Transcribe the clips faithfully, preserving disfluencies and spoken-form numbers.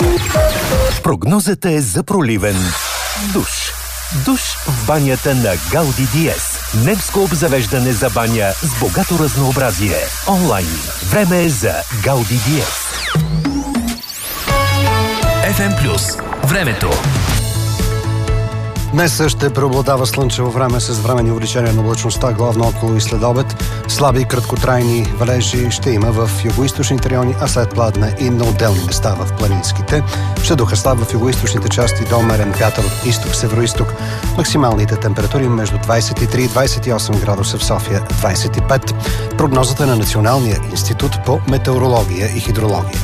Прогнозата е за проливен душ. Душ в банята на Гауди Диез. Немско обзавеждане за баня с богато разнообразие. Онлайн. Време е за Гауди Диез. Еф Ем Плюс. Времето. Днес ще преобладава слънчево време с временни увеличения на облачността, главно около и следобед. Слаби и краткотрайни валежи ще има в югоизточните райони, а след пладне и на отделни места в планинските. Ще духа слаб в югоизточните части до умерен вятър от изток-североизток. Максималните температури между двадесет и три и двадесет и осем градуса, в София двадесет и пет. Прогнозата на Националния институт по метеорология и хидрология.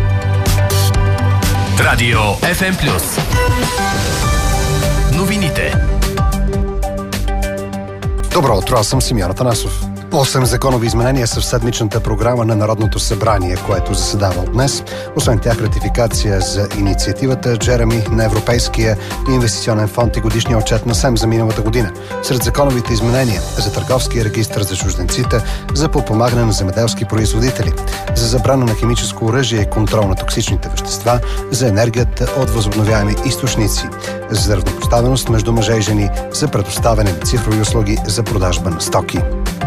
Радио Еф Ем Плюс. Новините. Добро утро, аз съм Симеон Атанасов. Осем законови изменения са в седмичната програма на Народното събрание, което заседава от днес. Освен тях ратификация за инициативата Джереми на Европейския инвестиционен фонд и годишния отчет на СЕМ за миналата година. Сред законовите изменения за търговския регистр за чужденците, за подпомагане на земеделски производители, за забрана на химическо оръжие и контрол на токсичните вещества, за енергията от възобновяеми източници, за равнопоставеност между мъже и жени, за предоставяне на цифрови услуги за продажба на стоки.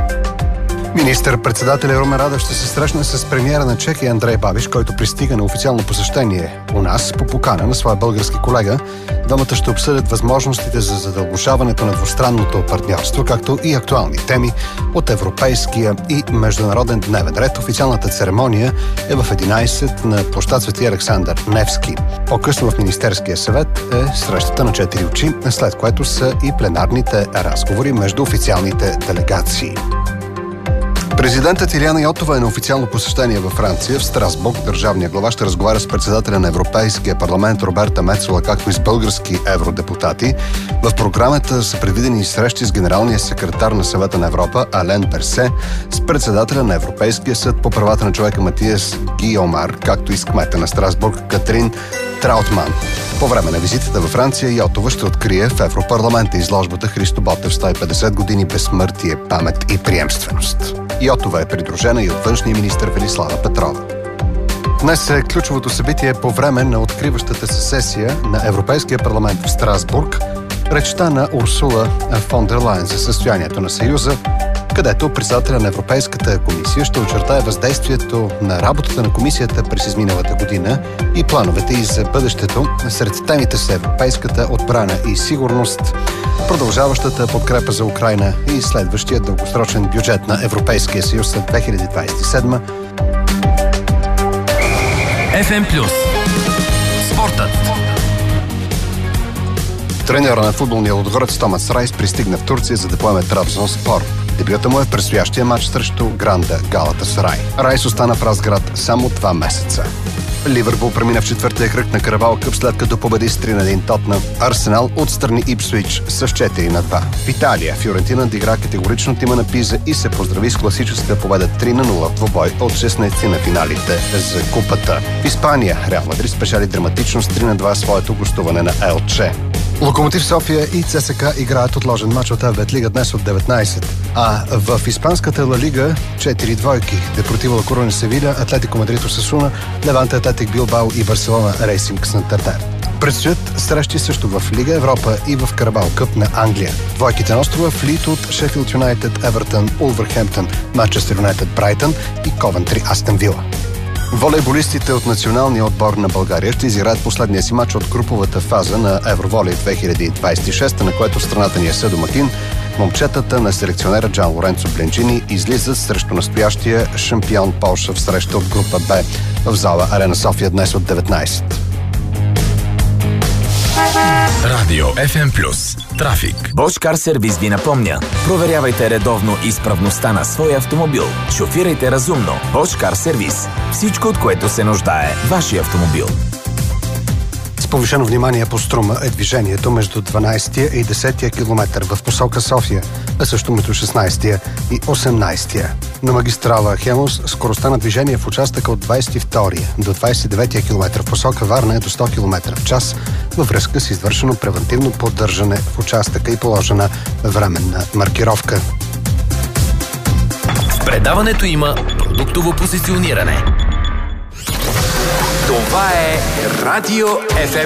Министър-председателя Румен Радев ще се срещне с премиера на Чехия Андрей Бабиш, който пристига на официално посещение у нас по покана на своя български колега. Двамата ще обсъдят възможностите за задълбочаването на двустранното партньорство, както и актуални теми от европейския и международен дневен ред. Официалната церемония е в единадесет на площад Свети Александър Невски. По-късно в Министерския съвет е срещата на четири очи, след което са и пленарните разговори между официалните делегации. Президентът Илияна Йотова е на официално посещение във Франция. В Страсбург държавния глава ще разговаря с председателя на Европейския парламент Роберта Мецола, както и с български евродепутати. В програмата са предвидени срещи с генералния секретар на Съвета на Европа Ален Берсе, с председателя на Европейския съд по правата на човека Матиас Гийомар, както и с кмета на Страсбург Катрин Траутман. По време на визитата във Франция Йотова ще открие в Европарламента изложбата Христо Ботев сто и петдесет години безсмъртие, памет и приемственост. Йотова е придружена и от външния министър Велислава Петрова. Днес е ключовото събитие по време на откриващата се сесия на Европейския парламент в Страсбург, речта на Урсула фон дер Лайен за състоянието на Съюза, където председателя на Европейската комисия ще очертае въздействието на работата на комисията през изминалата година и плановете и за бъдещето. Сред темите са европейската отбрана и сигурност, продължаващата подкрепа за Украйна и следващия дългосрочен бюджет на Европейския съюз след две хиляди двадесет и седма. Еф Ем Плюс. Спортът. Треньора на футболния Лудогорец Томас Райс пристигна в Турция, за да поеме Трабзонспор. Дебюта му е в предстоящия матч срещу Гранда Галатасарай. Райс остана в Разград само два месеца. Ливърпул премина в четвъртия кръг на Карабао къп, след като победи с три на един Тотнъм. Арсенал отстрани Ипсвич с четири на два. В Италия Фиорентина надигра категорично тима на Пиза и се поздрави с класическа победа три на нула в двубой от шестнадесет на финалите за купата. В Испания Реал Мадрид спечели драматично с три на два своето гостуване на Елче. Локомотив София и ЦСКА играят отложен матч от АВБ Лига днес от деветнадесет. А в испанската Ла Лига четири двойки. Депортиво Ла Коруня Севиля, Атлетико Мадрид Осасуна, Леванте Атлетик Билбао и Барселона Рейсинг Сантандер. Предстоят срещи също в Лига Европа и в Карабао къп на Англия. Двойките на острова в Флитвуд, Шефилд Юнайтед, Евертън, Улвърхемптън, Манчестър Юнайтед, Брайтън и Ковентри Астън Вила. Волейболистите от националния отбор на България ще изиграят последния си матч от груповата фаза на Евроволей две хиляди двадесет и шеста, на което страната ни е съдомакин. Момчетата на селекционера Джан Лоренцо Бленджини излизат срещу настоящия шампион Полша в среща от група Б в зала Арена София днес от деветнадесет. Радио Еф Ем Плюс. Трафик. Bosch Car Service ви напомня. Проверявайте редовно изправността на своя автомобил. Шофирайте разумно. Bosch Car Service. Всичко, от което се нуждае вашия автомобил. С повишено внимание по Струма е движението между дванадесетия и десетия километър в посока София, а също между шестнадесетия и осемнадесетия. На магистрала Хемус скоростта на движение в участъка от двадесет и втория до двадесет и деветия километър в посока Варна е до сто километра в час във връзка с извършено превантивно поддържане в участъка и положена временна маркировка. В предаването има продуктово позициониране. Това е Радио Еф Ем.